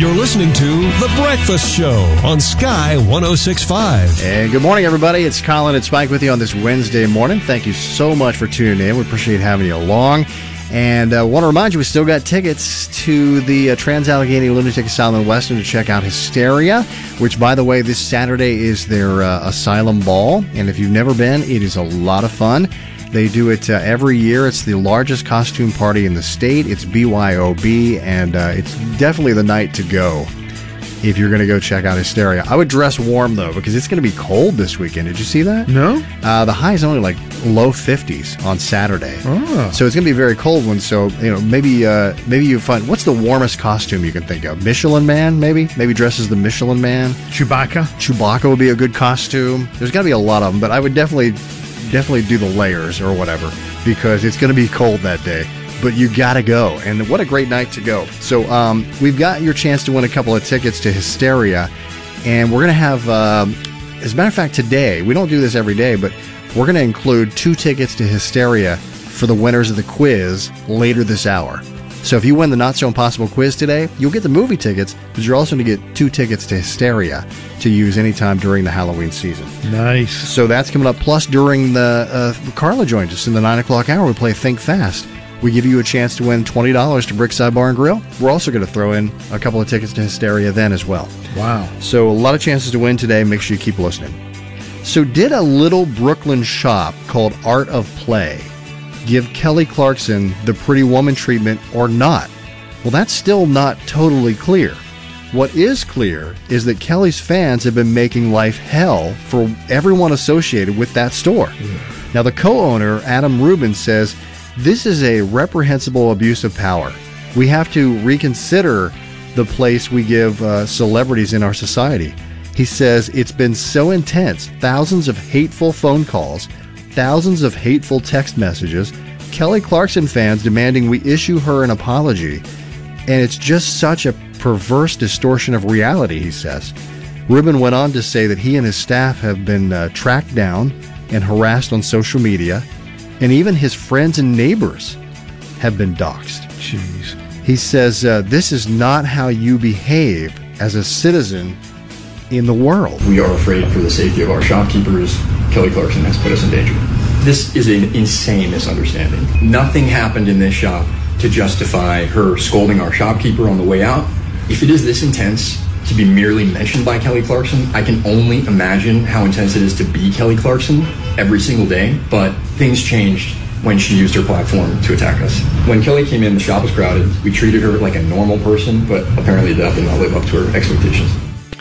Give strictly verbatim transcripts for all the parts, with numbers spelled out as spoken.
You're listening to The Breakfast Show on Sky one oh six point five. And good morning, everybody. It's Colin and Spike with you on this Wednesday morning. Thank you so much for tuning in. We appreciate having you along. And I uh, want to remind you, we still got tickets to the uh, Trans-Allegheny Lunatic Asylum in Weston to check out Hysteria, which, by the way, this Saturday is their uh, Asylum Ball. And if you've never been, it is a lot of fun. They do it uh, every year. It's the largest costume party in the state. It's B Y O B, and uh, it's definitely the night to go if you're going to go check out Hysteria. I would dress warm, though, because it's going to be cold this weekend. Did you see that? No. Uh, the high is only like low fifties on Saturday. Oh. So it's going to be a very cold one. So, you know, maybe uh, maybe you find, what's the warmest costume you can think of? Michelin Man, maybe? Maybe dress as the Michelin Man. Chewbacca. Chewbacca would be a good costume. There's got to be a lot of them, but I would definitely... definitely do the layers or whatever, because it's going to be cold that day, but you got to go. And what a great night to go. So um, we've got your chance to win a couple of tickets to Hysteria, and we're going to have, um, as a matter of fact, today, we don't do this every day, but we're going to include two tickets to Hysteria for the winners of the quiz later this hour. So if you win the Not So Impossible quiz today, you'll get the movie tickets, but you're also going to get two tickets to Hysteria to use anytime during the Halloween season. Nice. So that's coming up. Plus, during the uh, Carla joins us in the nine o'clock hour, we play Think Fast. We give you a chance to win twenty dollars to Brickside Bar and Grill. We're also going to throw in a couple of tickets to Hysteria then as well. Wow. So a lot of chances to win today. Make sure you keep listening. So did a little Brooklyn shop called Art of Play give Kelly Clarkson the Pretty Woman treatment or not? Well, that's still not totally clear. What is clear is that Kelly's fans have been making life hell for everyone associated with that store. Mm. Now, the co-owner, Adam Rubin, says this is a reprehensible abuse of power. We have to reconsider the place we give uh, celebrities in our society. He says it's been so intense, thousands of hateful phone calls, thousands of hateful text messages, Kelly Clarkson fans demanding we issue her an apology, and it's just such a perverse distortion of reality, he says. Rubin went on to say that he and his staff have been uh, tracked down and harassed on social media, and even his friends and neighbors have been doxxed. Jeez. He says, uh, this is not how you behave as a citizen in the world. We are afraid for the safety of our shopkeepers. Kelly Clarkson has put us in danger. This is an insane misunderstanding. Nothing happened in this shop to justify her scolding our shopkeeper on the way out. If it is this intense to be merely mentioned by Kelly Clarkson, I can only imagine how intense it is to be Kelly Clarkson every single day. But things changed when she used her platform to attack us. When Kelly came in, the shop was crowded. We treated her like a normal person, but apparently that did not live up to her expectations.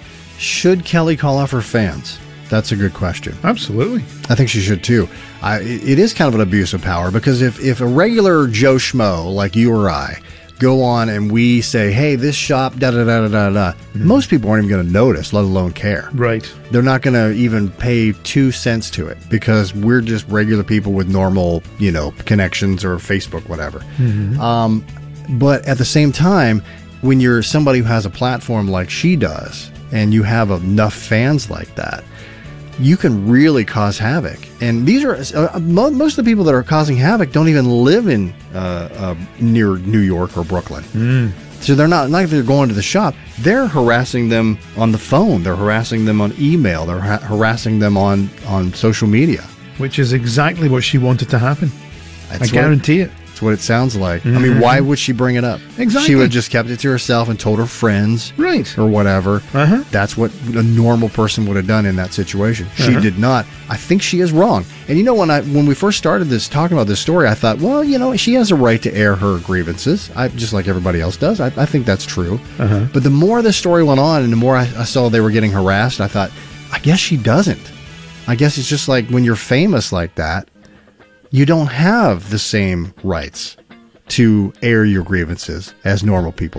Should Kelly call off her fans? That's a good question. Absolutely. I think she should too. I, it is kind of an abuse of power, because if, if a regular Joe Schmo like you or I go on and we say, hey, this shop, da da da da da da, mm-hmm. most people aren't even going to notice, let alone care. Right. They're not going to even pay two cents to it, because we're just regular people with normal, you know, connections or Facebook, whatever. Mm-hmm. Um, but at the same time, when you're somebody who has a platform like she does, and you have enough fans like that, you can really cause havoc. And these are uh, most of the people that are causing havoc don't even live in uh, uh, near New York or Brooklyn. Mm. So they're not, not if they're going to the shop, they're harassing them on the phone. They're harassing them on email. They're ha- harassing them on, on social media. Which is exactly what she wanted to happen. That's I guarantee what, it. That's what it sounds like. Mm-hmm. I mean, why would she bring it up? Exactly. She would have just kept it to herself and told her friends. Right. Or whatever. Uh-huh. That's what a normal person would have done in that situation. She uh-huh. did not. I think she is wrong. And you know, when I when we first started this, talking about this story, I thought, well, you know, she has a right to air her grievances, I, just like everybody else does. I, I think that's true. Uh-huh. But the more the story went on and the more I, I saw they were getting harassed, I thought, I guess she doesn't. I guess it's just like when you're famous like that, you don't have the same rights to air your grievances as normal people